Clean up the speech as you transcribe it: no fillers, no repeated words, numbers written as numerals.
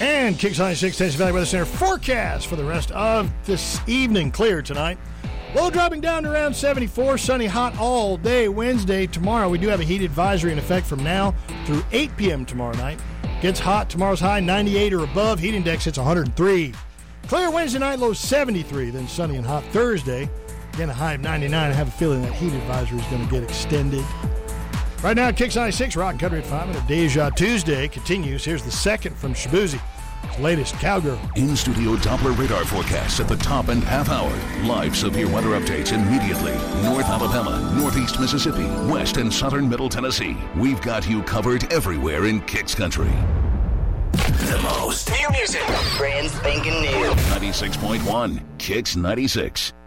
And Kicks 96 Tennessee Valley Weather Center forecast for the rest of this evening. Clear tonight. Low dropping down to around 74. Sunny, hot all day Wednesday. Tomorrow we do have a heat advisory in effect from now through 8 p.m. tomorrow night. Gets hot. Tomorrow's high 98 or above. Heat index hits 103. Clear Wednesday night, low 73. Then sunny and hot Thursday. Again, a high of 99. I have a feeling that heat advisory is going to get extended. Right now, Kicks 96, Rock and Country at 5 minute Deja Tuesday continues. Here's the second from Shabuzi. His latest Cowgirl. In-studio Doppler radar forecasts at the top and half hour. Live severe weather updates immediately. North Alabama, Northeast Mississippi, West and Southern Middle Tennessee. We've got you covered everywhere in Kicks Country. The most new music. Brand spanking new. 96.1 Kicks 96.